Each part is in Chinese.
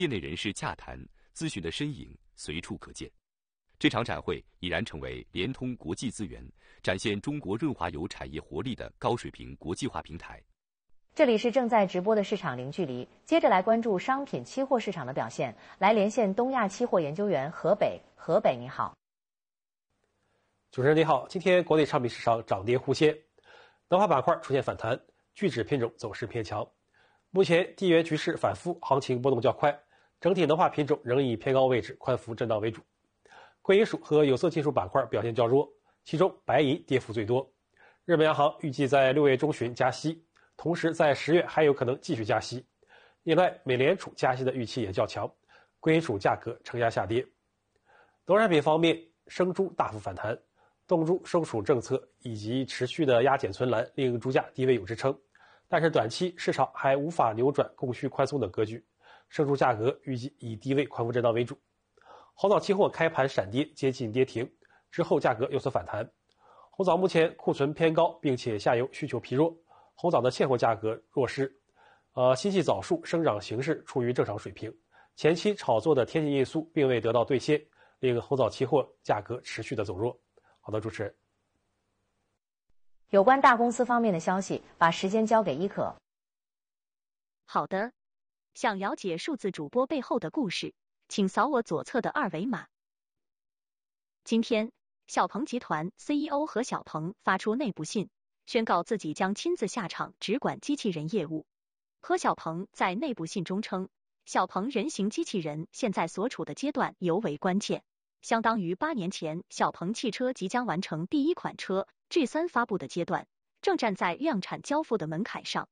业内人士洽谈、咨询的身影随处可见。这场展会已然成为联通国际资源、展现中国润滑油产业活力的高水平国际化平台。 这里是正在直播的市场零距离，接着来关注商品期货市场的表现。来连线东亚期货研究员何北，何北你好。 主持人你好，今天国内商品市场涨跌互现，能化板块出现反弹，聚酯品种走势偏强。目前地缘局势反复，行情波动较快，整体能化品种仍以偏高位置宽幅震荡为主。贵金属和有色金属板块表现较弱，其中白银跌幅最多。日本央行预计在6月中旬加息，同时在10月还有可能继续加息。另外，美联储加息的预期也较强，贵金属价格承压下跌。农产品方面，生猪大幅反弹，冻猪收储政策以及持续的压减存栏令猪价低位有支撑，但是短期市场还无法扭转供需宽松的格局，生猪价格预计以低位宽幅震荡为主。红枣期货开盘闪跌接近跌停，之后价格有所反弹。红枣目前库存偏高，并且下游需求疲弱，红枣的现货价格弱势。新系枣树生长形势处于正常水平，前期炒作的天气因素并未得到兑现，令红枣期货价格持续的走弱。好的，主持人。 有关大公司方面的消息，把时间交给伊可。 好的，想了解数字主播背后的故事，请扫我左侧的二维码。今天，小鹏集团 CEO 何小鹏发出内部信，宣告自己将亲自下场直管机器人业务。何小鹏在内部信中称，小鹏人形机器人现在所处的阶段尤为关键，相当于8年前小鹏汽车即将完成第一款车 G3 发布的阶段，正站在量产交付的门槛上。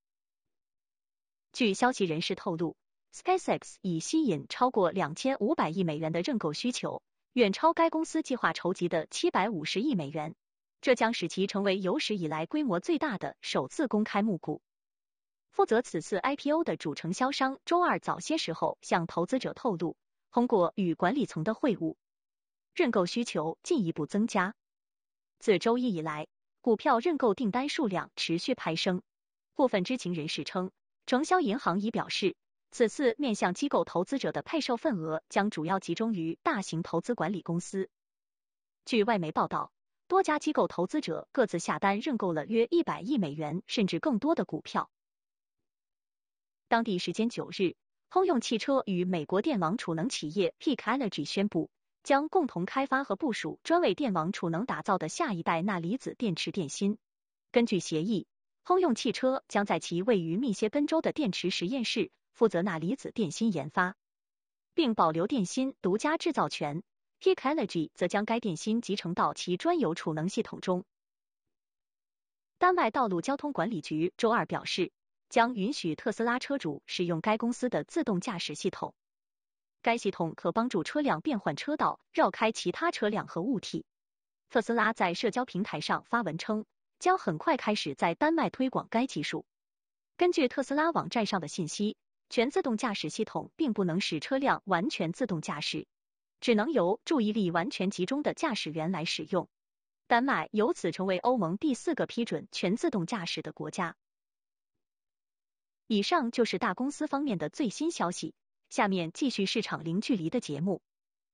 据消息人士透露， SpaceX 已吸引超过2500亿美元的认购需求，远超该公司计划筹集的750亿美元，这将使其成为有史以来规模最大的首次公开募股。负责此次 IPO 的主承销商周二早些时候向投资者透露，通过与管理层的会晤，认购需求进一步增加。自周一以来，股票认购订单数量持续攀升。部分知情人士称，承销银行已表示，此次面向机构投资者的配售份额将主要集中于大型投资管理公司。据外媒报道，多家机构投资者各自下单认购了约100亿美元甚至更多的股票。当地时间9日，通用汽车与美国电网储能企业 Peak Energy 宣布，将共同开发和部署专为电网储能打造的下一代钠离子电池电芯。根据协议，通用汽车将在其位于密歇根州的电池实验室负责钠离子电芯研发，并保留电芯独家制造权。Peak Energy 则将该电芯集成到其专有储能系统中。丹麦道路交通管理局周二表示，将允许特斯拉车主使用该公司的自动驾驶系统。该系统可帮助车辆变换车道，绕开其他车辆和物体。特斯拉在社交平台上发文称，将很快开始在丹麦推广该技术。根据特斯拉网站上的信息，全自动驾驶系统并不能使车辆完全自动驾驶，只能由注意力完全集中的驾驶员来使用。丹麦由此成为欧盟第4个批准全自动驾驶的国家。以上就是大公司方面的最新消息，下面继续市场零距离的节目。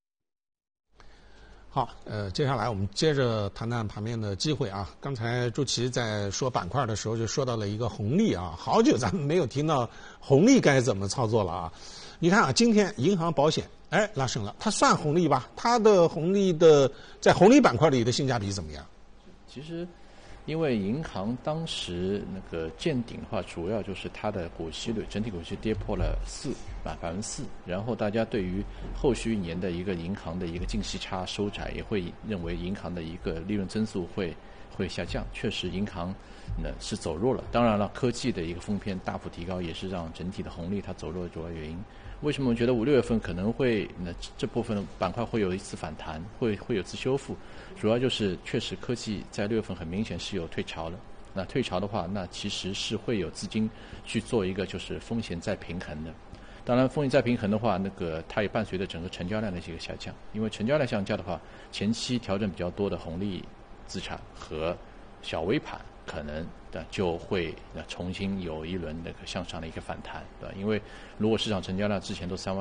好，接下来我们接着谈谈盘面的机会啊。刚才朱琦在说板块的时候就说到了一个红利啊，好久咱们没有听到红利该怎么操作了啊。你看啊，今天银行保险拉升了，它算红利吧？它的红利的在红利板块里的性价比怎么样？ 其实因为银行当时那个见顶的话，主要就是它的股息率，整体股息跌破了4%，然后大家对于后续1年的一个银行的一个净息差收窄，也会认为银行的一个利润增速会下降。确实，银行呢是走弱了。当然了，科技的一个风偏大幅提高，也是让整体的红利它走弱的主要原因。为什么我觉得5、6月份可能会这部分板块会有一次反弹，会有一次修复？主要就是确实科技在6月份很明显是有退潮了。那退潮的话，那其实是会有资金去做一个就是风险再平衡的。当然，风险再平衡的话，它也伴随着整个成交量的一个下降。因为成交量下降的话，前期调整比较多的红利资产和小微盘可能就会重新有一轮那个向上的一个反弹，对吧？因为如果市场成交量之前都3万